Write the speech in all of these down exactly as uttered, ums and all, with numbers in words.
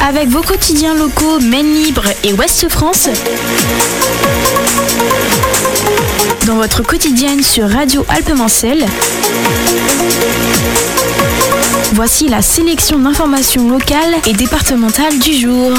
Avec vos quotidiens locaux Maine Libre et Ouest France, dans votre quotidienne sur Radio Alpes-Mancelles, voici la sélection d'informations locales et départementales du jour.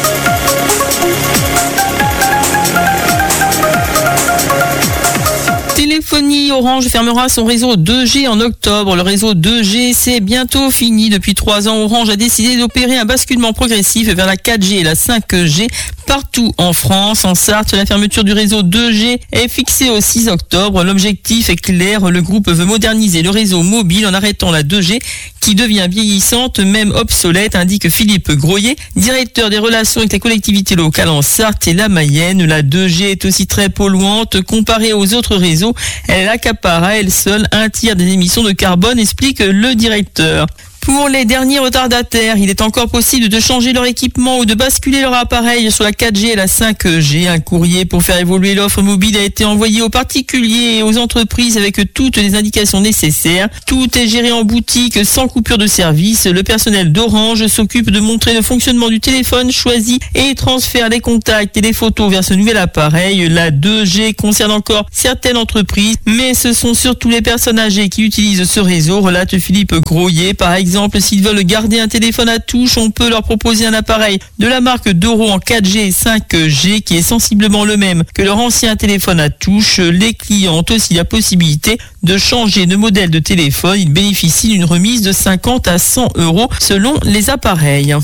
Téléphonie, Orange fermera son réseau deux G en octobre. Le réseau deux G, c'est bientôt fini. Depuis trois ans, Orange a décidé d'opérer un basculement progressif vers la quatre G et la cinq G partout en France. En Sarthe, la fermeture du réseau deux G est fixée au six octobre. L'objectif est clair. Le groupe veut moderniser le réseau mobile en arrêtant la deux G qui devient vieillissante, même obsolète, indique Philippe Groyer, directeur des relations avec les collectivités locales en Sarthe et la Mayenne. La deux G est aussi très polluante comparée aux autres réseaux. Elle accapare à elle seule un tiers des émissions de carbone, explique le directeur. Pour les derniers retardataires, il est encore possible de changer leur équipement ou de basculer leur appareil sur la quatre G et la cinq G. Un courrier pour faire évoluer l'offre mobile a été envoyé aux particuliers et aux entreprises avec toutes les indications nécessaires. Tout est géré en boutique sans coupure de service. Le personnel d'Orange s'occupe de montrer le fonctionnement du téléphone choisi et transfère les contacts et les photos vers ce nouvel appareil. La deux G concerne encore certaines entreprises, mais ce sont surtout les personnes âgées qui utilisent ce réseau, relate Philippe Groyer. Par exemple, Par exemple, s'ils veulent garder un téléphone à touche, on peut leur proposer un appareil de la marque Doro en quatre G et cinq G qui est sensiblement le même que leur ancien téléphone à touche. Les clients ont aussi la possibilité de changer de modèle de téléphone. Ils bénéficient d'une remise de cinquante à cent euros selon les appareils.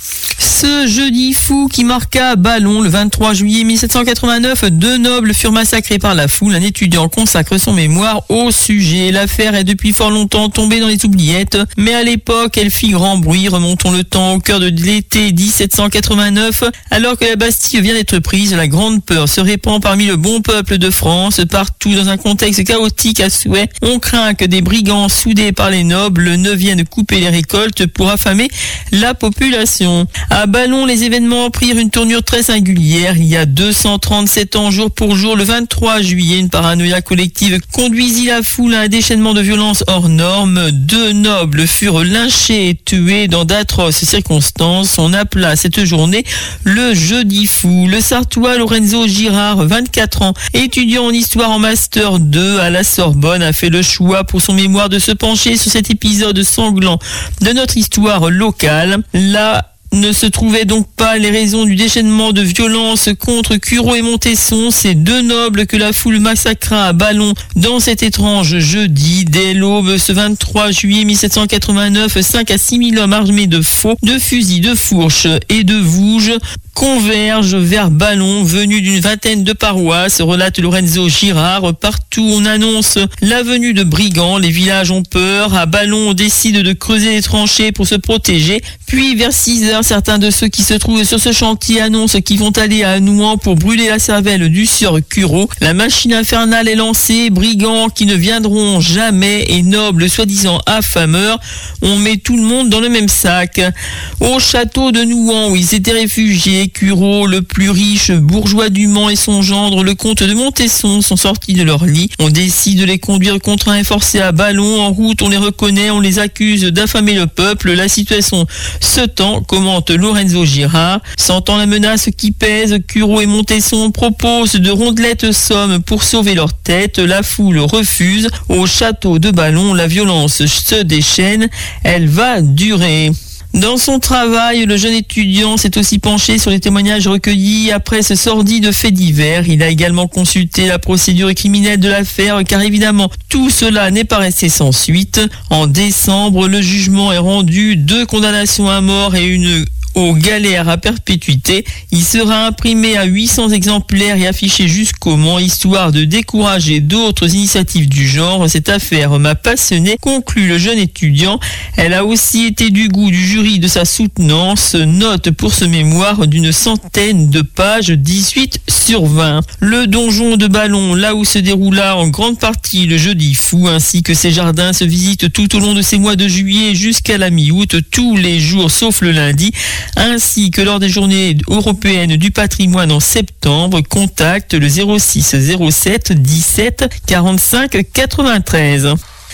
Ce jeudi fou qui marqua à Ballon le vingt-trois juillet mille sept cent quatre-vingt-neuf, deux nobles furent massacrés par la foule. Un étudiant consacre son mémoire au sujet. L'affaire est depuis fort longtemps tombée dans les oubliettes, mais à l'époque, elle fit grand bruit. Remontons le temps au cœur de l'été dix-sept cent quatre-vingt-neuf. Alors que la Bastille vient d'être prise, la grande peur se répand parmi le bon peuple de France. Partout dans un contexte chaotique à souhait, on craint que des brigands soudés par les nobles ne viennent couper les récoltes pour affamer la population. À Ballon, les événements prirent une tournure très singulière. Il y a deux cent trente-sept ans, jour pour jour, le vingt-trois juillet, une paranoïa collective conduisit la foule à un déchaînement de violence hors norme. Deux nobles furent lynchés et tués dans d'atroces circonstances. On appela cette journée le jeudi fou. Le Sartois Lorenzo Girard, vingt-quatre ans, étudiant en histoire en master deux à la Sorbonne, a fait le choix pour son mémoire de se pencher sur cet épisode sanglant de notre histoire locale. Là, ne se trouvaient donc pas les raisons du déchaînement de violence contre Cureau et Montesson, ces deux nobles que la foule massacra à Ballon dans cet étrange jeudi. Dès l'aube, ce vingt-trois juillet mille sept cent quatre-vingt-neuf, cinq à six mille hommes armés de faux, de fusils, de fourches et de vouges convergent vers Ballon, venus d'une vingtaine de paroisses, relate Lorenzo Girard. Partout, on annonce la venue de brigands. Les villages ont peur. À Ballon, on décide de creuser des tranchées pour se protéger. Puis, vers six heures, certains de ceux qui se trouvent sur ce chantier annoncent qu'ils vont aller à Nouan pour brûler la cervelle du sieur Cureau. La machine infernale est lancée. Brigands qui ne viendront jamais et nobles soi-disant affameurs. On met tout le monde dans le même sac. Au château de Nouan, où ils étaient réfugiés, Cureau, le plus riche bourgeois du Mans, et son gendre, le comte de Montesson, sont sortis de leur lit. On décide de les conduire contraints et forcés à Ballon. En route, on les reconnaît, on les accuse d'affamer le peuple. La situation se tend, commente Lorenzo Girard. Sentant la menace qui pèse, Cureau et Montesson proposent de rondelettes sommes pour sauver leur tête. La foule refuse. Au château de Ballon, la violence se déchaîne. Elle va durer. Dans son travail, le jeune étudiant s'est aussi penché sur les témoignages recueillis après ce sordide fait divers. Il a également consulté la procédure criminelle de l'affaire, car évidemment, tout cela n'est pas resté sans suite. En décembre, le jugement est rendu, deux condamnations à mort et une aux galères à perpétuité. Il sera imprimé à huit cents exemplaires et affiché jusqu'au Mans, histoire de décourager d'autres initiatives du genre. Cette affaire m'a passionné, conclut le jeune étudiant. Elle a aussi été du goût du jury de sa soutenance. Note pour ce mémoire d'une centaine de pages, dix-huit sur vingt. Le donjon de Ballon, là où se déroula en grande partie le jeudi fou, ainsi que ses jardins, se visitent tout au long de ces mois de juillet jusqu'à la mi-août, tous les jours sauf le lundi, ainsi que lors des journées européennes du patrimoine en septembre. Contacte le zéro six zéro sept dix-sept quarante-cinq quatre-vingt-treize.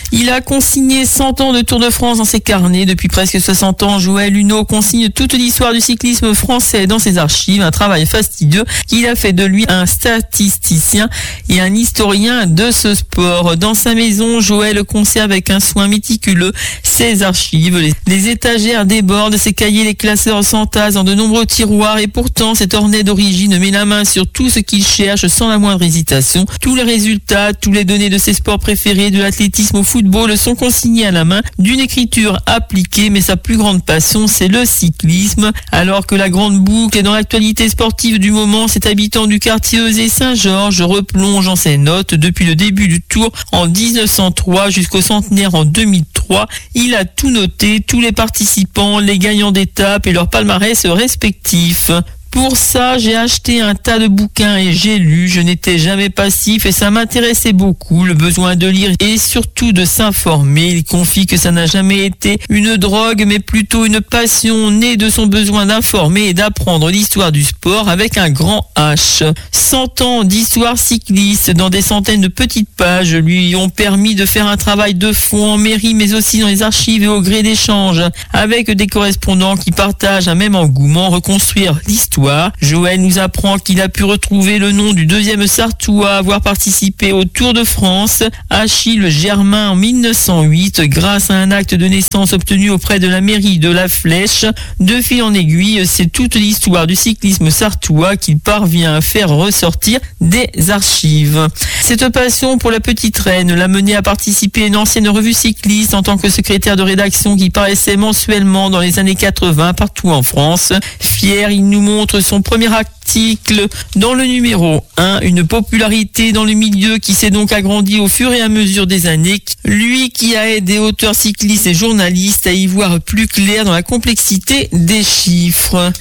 Il a consigné cent ans de Tour de France dans ses carnets. Depuis presque soixante ans, Joël Huneau consigne toute l'histoire du cyclisme français dans ses archives. Un travail fastidieux qui a fait de lui un statisticien et un historien de ce sport. Dans sa maison, Joël conserve avec un soin méticuleux ses archives. Les, les étagères débordent, ses cahiers, les classeurs s'entassent dans de nombreux tiroirs et pourtant cet ornet d'origine met la main sur tout ce qu'il cherche sans la moindre hésitation. Tous les résultats, tous les données de ses sports préférés, de l'athlétisme au football, sont consignés à la main d'une écriture appliquée, mais sa plus grande passion, c'est le cyclisme. Alors que la grande boucle est dans l'actualité sportive du moment, cet habitant du quartier Euzé-Saint-Georges replonge en ses notes depuis le début du Tour en dix-neuf cent trois jusqu'au centenaire en deux mille trois. Il a tout noté, tous les participants, les gagnants d'étapes et leurs palmarès respectifs. Pour ça, j'ai acheté un tas de bouquins et j'ai lu. Je n'étais jamais passif et ça m'intéressait beaucoup, le besoin de lire et surtout de s'informer. Il confie que ça n'a jamais été une drogue, mais plutôt une passion née de son besoin d'informer et d'apprendre l'histoire du sport avec un grand H. cent ans d'histoire cycliste dans des centaines de petites pages lui ont permis de faire un travail de fond en mairie, mais aussi dans les archives et au gré d'échanges avec des correspondants qui partagent un même engouement, reconstruire l'histoire. Joël nous apprend qu'il a pu retrouver le nom du deuxième Sarthois à avoir participé au Tour de France, Achille Germain en mille neuf cent huit, grâce à un acte de naissance obtenu auprès de la mairie de La Flèche. De fil en aiguille, c'est toute l'histoire du cyclisme sarthois qu'il parvient à faire ressortir des archives. Cette passion pour la petite reine l'a mené à participer à une ancienne revue cycliste en tant que secrétaire de rédaction qui paraissait mensuellement dans les années quatre-vingts partout en France. Fier, il nous montre son premier article dans le numéro un, une popularité dans le milieu qui s'est donc agrandie au fur et à mesure des années. Lui qui a aidé auteurs cyclistes et journalistes à y voir plus clair dans la complexité des chiffres.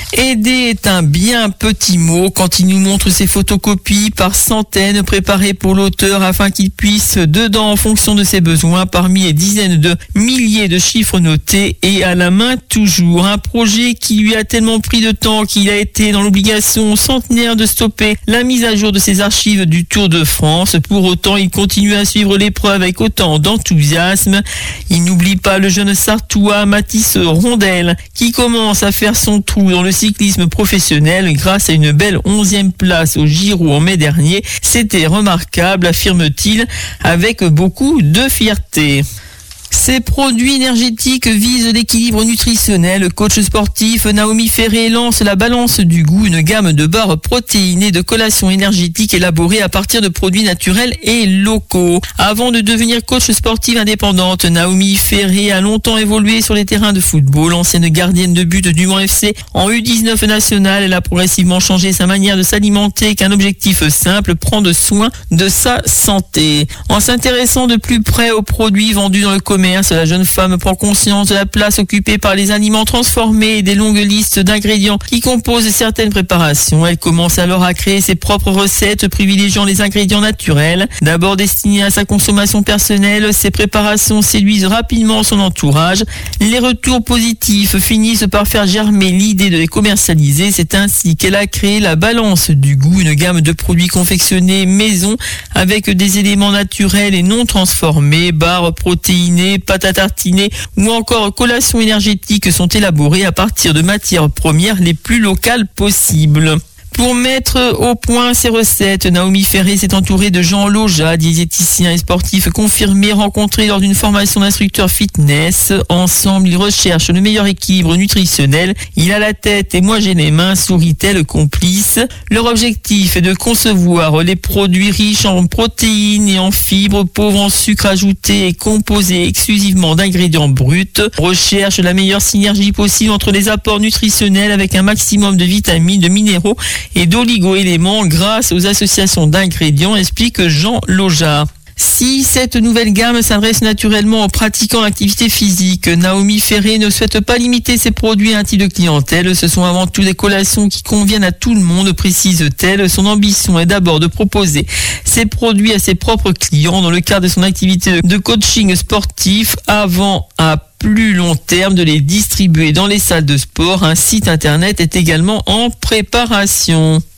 Aider est un bien petit mot quand il nous montre ses photocopies par centaines préparées pour l'auteur afin qu'il puisse dedans en fonction de ses besoins parmi les dizaines de milliers de chiffres notés et à la main toujours. Un projet qui lui a tellement pris de temps qu'il a été dans l'obligation centenaire de stopper la mise à jour de ses archives du Tour de France. Pour autant, il continue à suivre l'épreuve avec autant d'enthousiasme. Il n'oublie pas le jeune Sarthois Mathis Rondel qui commence à faire son trou dans le cyclisme professionnel grâce à une belle onzième place au Giro en mai dernier. C'était remarquable, affirme-t-il avec beaucoup de fierté. Ces produits énergétiques visent l'équilibre nutritionnel. Le coach sportif Naomi Ferré lance la balance du goût, une gamme de barres protéinées de collations énergétiques élaborées à partir de produits naturels et locaux. Avant de devenir coach sportive indépendante, Naomi Ferré a longtemps évolué sur les terrains de football. Ancienne gardienne de but du Mans F C en U dix-neuf national, elle a progressivement changé sa manière de s'alimenter qu'un objectif simple, prendre soin de sa santé. En s'intéressant de plus près aux produits vendus dans le commerce, la jeune femme prend conscience de la place occupée par les aliments transformés et des longues listes d'ingrédients qui composent certaines préparations. Elle commence alors à créer ses propres recettes, privilégiant les ingrédients naturels. D'abord destinées à sa consommation personnelle, ces préparations séduisent rapidement son entourage. Les retours positifs finissent par faire germer l'idée de les commercialiser. C'est ainsi qu'elle a créé la balance du goût, une gamme de produits confectionnés maison avec des éléments naturels et non transformés, barres protéinées, pâtes à tartiner ou encore collations énergétiques sont élaborées à partir de matières premières les plus locales possibles. Pour mettre au point ces recettes, Naomi Ferré s'est entourée de Jean Loja, diététicien et sportif confirmé, rencontré lors d'une formation d'instructeur fitness. Ensemble, ils recherchent le meilleur équilibre nutritionnel. Il a la tête et moi j'ai les mains, sourit-elle complice. Leur objectif est de concevoir les produits riches en protéines et en fibres, pauvres en sucre ajouté et composés exclusivement d'ingrédients bruts. Recherche la meilleure synergie possible entre les apports nutritionnels avec un maximum de vitamines, de minéraux et d'oligo-éléments grâce aux associations d'ingrédients, explique Jean Loja. Si cette nouvelle gamme s'adresse naturellement aux pratiquants d'activité physique, Naomi Ferré ne souhaite pas limiter ses produits à un type de clientèle. Ce sont avant tout des collations qui conviennent à tout le monde, précise-t-elle. Son ambition est d'abord de proposer ses produits à ses propres clients dans le cadre de son activité de coaching sportif avant à plus long terme de les distribuer dans les salles de sport. Un site internet est également en préparation.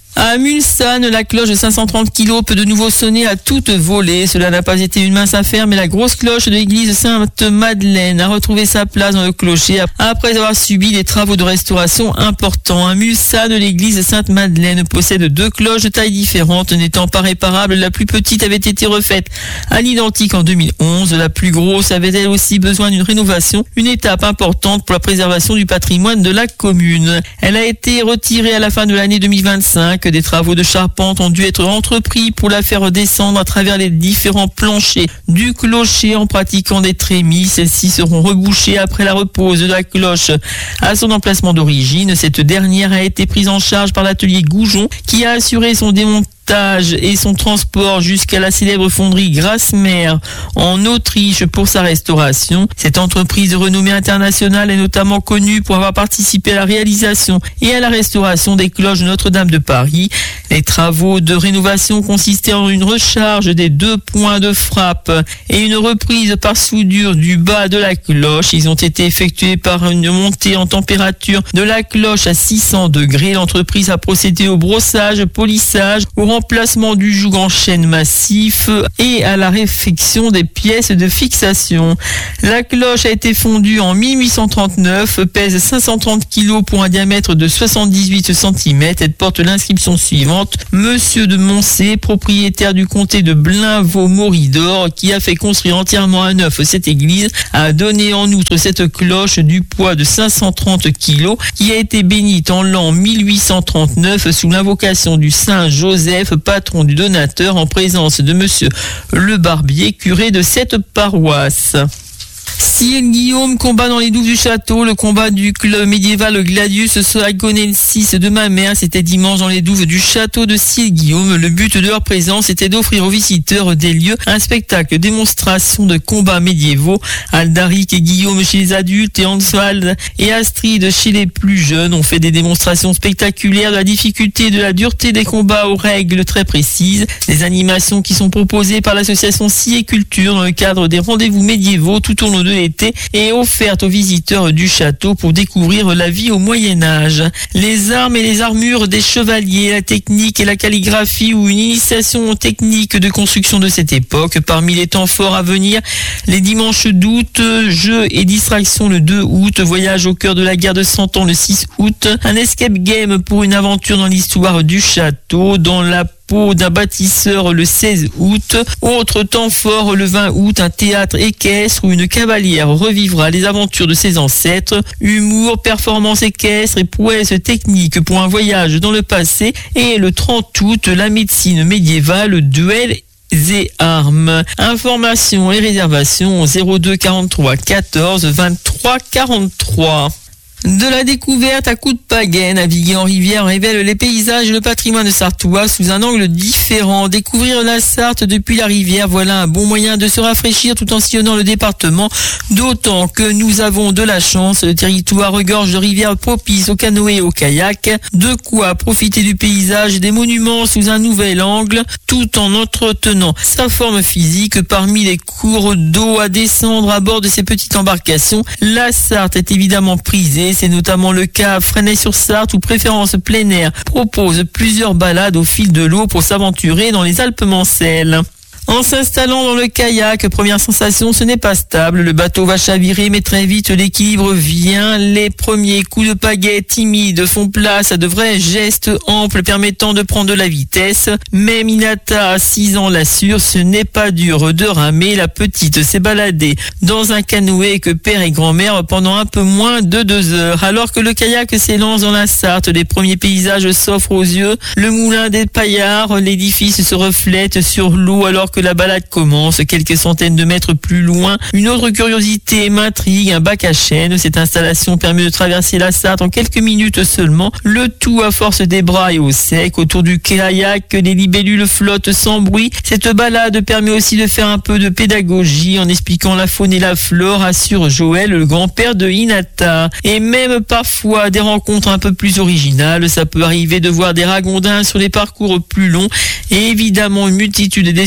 À Mulsanne, la cloche de cinq cent trente kilos peut de nouveau sonner à toute volée. Cela n'a pas été une mince affaire, mais la grosse cloche de l'église Sainte-Madeleine a retrouvé sa place dans le clocher après avoir subi des travaux de restauration importants. À Mulsanne, l'église Sainte-Madeleine possède deux cloches de taille différentes, n'étant pas réparables. La plus petite avait été refaite à l'identique en deux mille onze. La plus grosse avait elle aussi besoin d'une rénovation, une étape importante pour la préservation du patrimoine de la commune. Elle a été retirée à la fin de l'année deux mille vingt-cinq. Des travaux de charpente ont dû être entrepris pour la faire descendre à travers les différents planchers du clocher en pratiquant des trémies. Celles-ci seront rebouchées après la repose de la cloche à son emplacement d'origine. Cette dernière a été prise en charge par l'atelier Goujon qui a assuré son démontage et son transport jusqu'à la célèbre fonderie Grasmer en Autriche pour sa restauration. Cette entreprise de renommée internationale est notamment connue pour avoir participé à la réalisation et à la restauration des cloches de Notre-Dame de Paris. Les travaux de rénovation consistaient en une recharge des deux points de frappe et une reprise par soudure du bas de la cloche. Ils ont été effectués par une montée en température de la cloche à six cents degrés. L'entreprise a procédé au brossage, polissage, au remplacement du joug en chêne massif et à la réfection des pièces de fixation. La cloche a été fondue en mille huit cent trente-neuf, pèse cinq cent trente kilos pour un diamètre de soixante-dix-huit centimètres. Elle porte l'inscription suivante: Monsieur de Moncé, propriétaire du comté de Blainvaux-Moridor, qui a fait construire entièrement à neuf cette église, a donné en outre cette cloche du poids de cinq cent trente kilos qui a été bénite en l'an mille huit cent trente-neuf sous l'invocation du Saint Joseph, patron du donateur, en présence de Monsieur le Barbier, curé de cette paroisse. Sire Guillaume combat dans les douves du château. Le combat du club médiéval Gladius Sagonensis de ma mère, c'était dimanche dans les douves du château de Sire Guillaume. Le but de leur présence était d'offrir aux visiteurs des lieux un spectacle démonstration de combats médiévaux. Aldaric et Guillaume chez les adultes et Answald et Astrid chez les plus jeunes ont fait des démonstrations spectaculaires de la difficulté et de la dureté des combats aux règles très précises. Des animations qui sont proposées par l'association Scie et Culture dans le cadre des rendez-vous médiévaux tout au long de l'été et offerte aux visiteurs du château pour découvrir la vie au Moyen-Âge. Les armes et les armures des chevaliers, la technique et la calligraphie ou une initiation technique de construction de cette époque. Parmi les temps forts à venir, les dimanches d'août, jeux et distractions le deux août, voyage au cœur de la guerre de Cent Ans le six août, un escape game pour une aventure dans l'histoire du château, dans la d'un bâtisseur le seize août. Autre temps fort le vingt août, un théâtre équestre où une cavalière revivra les aventures de ses ancêtres. Humour, performance équestre et prouesse technique pour un voyage dans le passé. Et le trente août, la médecine médiévale, duel et armes. Informations et réservations au zéro deux quarante-trois quatorze vingt-trois quarante-trois. De la découverte à coups de pagaie, naviguer en rivière révèle les paysages et le patrimoine de Sarthois sous un angle différent. Découvrir la Sarthe depuis la rivière, voilà un bon moyen de se rafraîchir tout en sillonnant le département, d'autant que nous avons de la chance. Le territoire regorge de rivières propices au canoë et au kayak, de quoi profiter du paysage et des monuments sous un nouvel angle, tout en entretenant sa forme physique. Parmi les cours d'eau à descendre à bord de ces petites embarcations, la Sarthe est évidemment prisée. C'est notamment le cas à Fresnay-sur-Sarthe où Préférence plein air propose plusieurs balades au fil de l'eau pour s'aventurer dans les Alpes-Mancelles. En s'installant dans le kayak, première sensation, ce n'est pas stable. Le bateau va chavirer, mais très vite l'équilibre vient. Les premiers coups de pagaie timides font place à de vrais gestes amples permettant de prendre de la vitesse. Même Inata, à six ans, l'assure, ce n'est pas dur de ramer. La petite s'est baladée dans un canoë que père et grand-mère pendant un peu moins de deux heures. Alors que le kayak s'élance dans la Sarthe, les premiers paysages s'offrent aux yeux. Le moulin des Paillards, l'édifice se reflète sur l'eau alors que la balade commence. Quelques centaines de mètres plus loin, une autre curiosité m'intrigue, un bac à chêne. Cette installation permet de traverser la Sarthe en quelques minutes seulement, le tout à force des bras et au sec. Autour du kayak, les libellules flottent sans bruit. Cette balade permet aussi de faire un peu de pédagogie en expliquant la faune et la flore, assure Joël, le grand-père de Hinata. Et même parfois des rencontres un peu plus originales. Ça peut arriver de voir des ragondins sur les parcours plus longs et évidemment une multitude d'espèces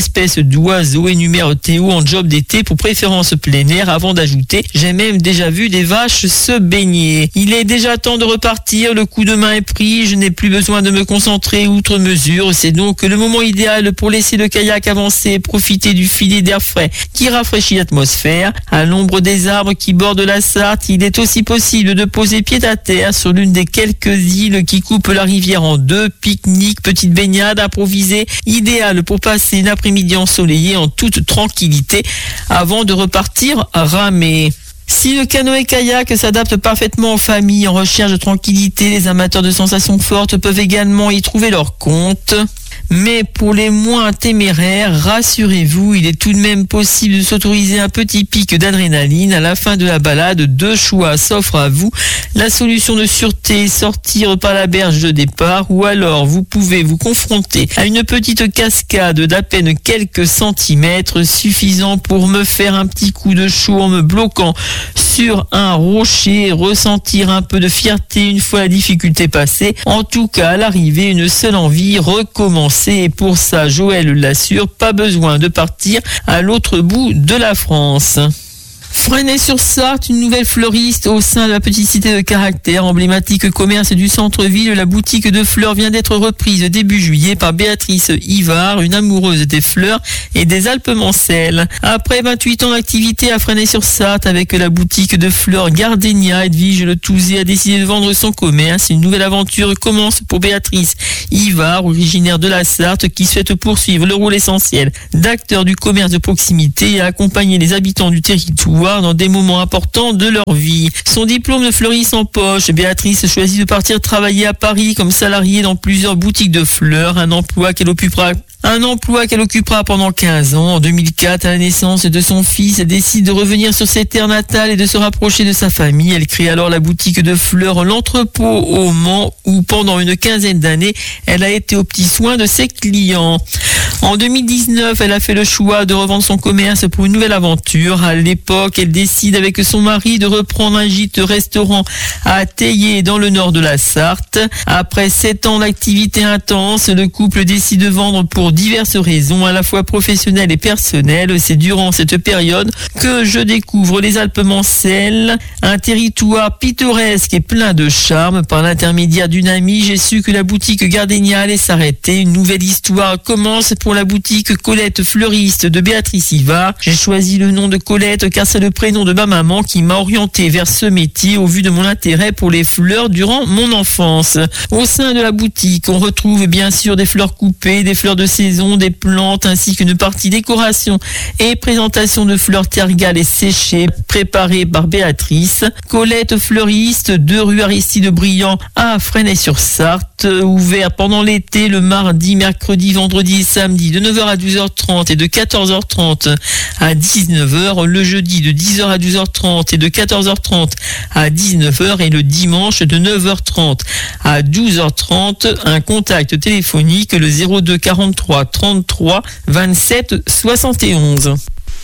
d'oiseaux, énumère Théo en job d'été pour préférence plein air, avant d'ajouter « J'ai même déjà vu des vaches se baigner ». Il est déjà temps de repartir, le coup de main est pris, je n'ai plus besoin de me concentrer outre mesure. C'est donc le moment idéal pour laisser le kayak avancer et profiter du filet d'air frais qui rafraîchit l'atmosphère. À l'ombre des arbres qui bordent la Sarthe, il est aussi possible de poser pied à terre sur l'une des quelques îles qui coupent la rivière en deux. Pique-nique, petite baignade improvisée, idéal pour passer une après-midi ensoleillée en toute tranquillité avant de repartir ramer. Si le canoë-kayak s'adapte parfaitement aux familles en recherche de tranquillité, les amateurs de sensations fortes peuvent également y trouver leur compte. Mais pour les moins téméraires, rassurez-vous, il est tout de même possible de s'autoriser un petit pic d'adrénaline à la fin de la balade. Deux choix s'offrent à vous. La solution de sûreté, sortir par la berge de départ, ou alors vous pouvez vous confronter à une petite cascade d'à peine quelques centimètres, suffisant pour me faire un petit coup de chaud en me bloquant sur un rocher, ressentir un peu de fierté une fois la difficulté passée. En tout cas, à l'arrivée, une seule envie, recommencer. Et pour ça, Joël l'assure, pas besoin de partir à l'autre bout de la France. Fresnay-sur-Sarthe, une nouvelle fleuriste au sein de la petite cité de caractère, emblématique commerce du centre-ville. La boutique de fleurs vient d'être reprise début juillet par Béatrice Ivard, une amoureuse des fleurs et des Alpes-Mancelles. Après vingt-huit ans d'activité à Fresnay-sur-Sarthe avec la boutique de fleurs Gardenia, Edwige Le Touzé a décidé de vendre son commerce. Une nouvelle aventure commence pour Béatrice Ivard, originaire de la Sarthe, qui souhaite poursuivre le rôle essentiel d'acteur du commerce de proximité et accompagner les habitants du territoire dans des moments importants de leur vie. Son diplôme de fleuriste en poche, Béatrice choisit de partir travailler à Paris comme salariée dans plusieurs boutiques de fleurs, un emploi qu'elle occupera Un emploi qu'elle occupera pendant quinze ans. En deux mille quatre, à la naissance de son fils, elle décide de revenir sur ses terres natales et de se rapprocher de sa famille. Elle crée alors la boutique de fleurs L'Entrepôt au Mans, où pendant une quinzaine d'années, elle a été aux petits soins de ses clients. En deux mille dix-neuf, elle a fait le choix de revendre son commerce pour une nouvelle aventure. À l'époque, elle décide avec son mari de reprendre un gîte-restaurant à Théier dans le nord de la Sarthe. Après sept ans d'activité intense, le couple décide de vendre pour diverses raisons, à la fois professionnelles et personnelles. C'est durant cette période que je découvre les Alpes-Mancelles, un territoire pittoresque et plein de charme. Par l'intermédiaire d'une amie, j'ai su que la boutique Gardenia allait s'arrêter. Une nouvelle histoire commence pour la boutique Colette Fleuriste de Béatrice Ivard. J'ai choisi le nom de Colette car c'est le prénom de ma maman qui m'a orienté vers ce métier au vu de mon intérêt pour les fleurs durant mon enfance. Au sein de la boutique, on retrouve bien sûr des fleurs coupées, des fleurs de saison, des plantes ainsi qu'une partie décoration et présentation de fleurs tergales et séchées préparées par Béatrice. Colette Fleuriste, deux rue Aristide Briand à Fresnay-sur-Sarthe, ouvert pendant l'été le mardi, mercredi, vendredi et samedi de neuf heures à douze heures trente et de quatorze heures trente à dix-neuf heures, le jeudi de dix heures à douze heures trente et de quatorze heures trente à dix-neuf heures et le dimanche de neuf heures trente à douze heures trente. Un contact téléphonique le zéro deux quarante-trois trente-trois vingt-sept soixante et onze.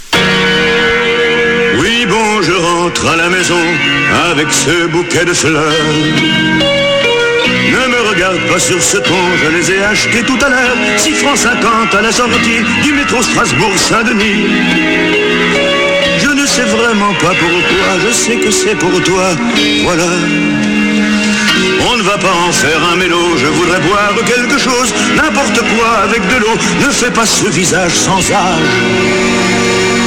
Oui, bon, je rentre à la maison avec ce bouquet de fleurs. Ne me regarde pas sur ce ton, je les ai achetés tout à l'heure. six francs cinquante à la sortie du métro Strasbourg-Saint-Denis. Je ne sais vraiment pas pourquoi, je sais que c'est pour toi, voilà. On ne va pas en faire un mélo, je voudrais boire quelque chose, n'importe quoi avec de l'eau. Ne fais pas ce visage sans âge.